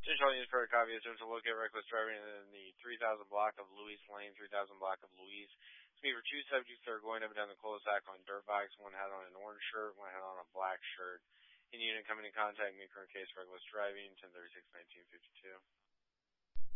Central News for a copy of to locate reckless driving in the 3000 block of Louise Lane, 3000 block of Louise. Speed for two subjects that are going up and down the cul-de-sac on dirt bikes. One had on an orange shirt, one had on a black shirt. Any unit coming in contact, make current case reckless driving, 1036-1952.